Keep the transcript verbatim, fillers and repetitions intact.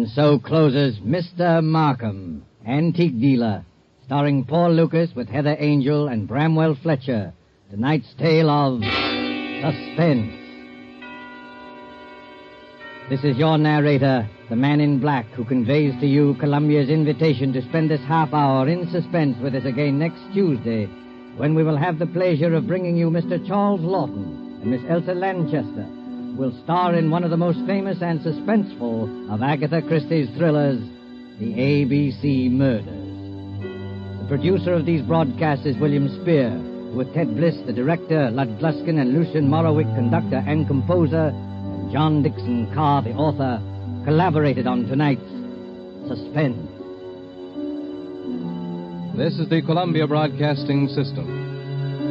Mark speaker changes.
Speaker 1: And so closes Mister Markham, Antique Dealer, starring Paul Lucas with Heather Angel and Bramwell Fletcher. Tonight's tale of suspense. This is your narrator, the man in black, who conveys to you Columbia's invitation to spend this half hour in suspense with us again next Tuesday, when we will have the pleasure of bringing you Mister Charles Lawton and Miss Elsa Lanchester, who will star in one of the most famous and suspenseful of Agatha Christie's thrillers, The A B C Murders. The producer of these broadcasts is William Spear, with Ted Bliss, the director, Lud Gluskin and Lucian Morowick, conductor and composer, and John Dixon Carr, the author, collaborated on tonight's Suspense.
Speaker 2: This is the Columbia Broadcasting System.